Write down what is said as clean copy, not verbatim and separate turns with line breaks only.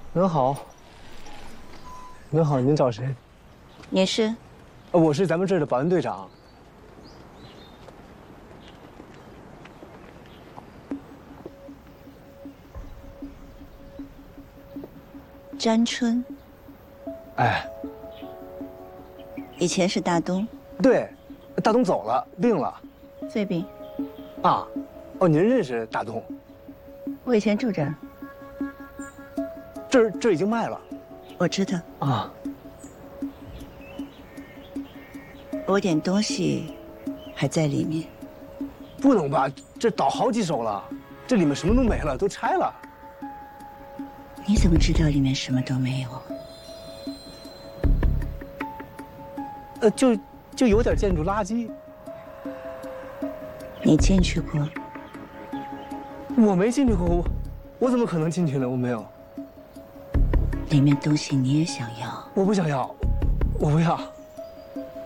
您好，您好，您找谁？
你是？
我是咱们这儿的保安队长。
詹春。
哎，
以前是大东。
对，大东走了，病了。
肺病。
啊，哦，您认识大东？
我以前住这儿。
这已经卖了。
我知道。
啊。
我点东西还在里面。
不能吧？这倒好几手了，这里面什么都没了，都拆了。
你怎么知道里面什么都没有？
就有点建筑垃圾。
你进去过？
我没进去过，我怎么可能进去呢？我没有。
里面东西你也想要？
我不想要，我不要。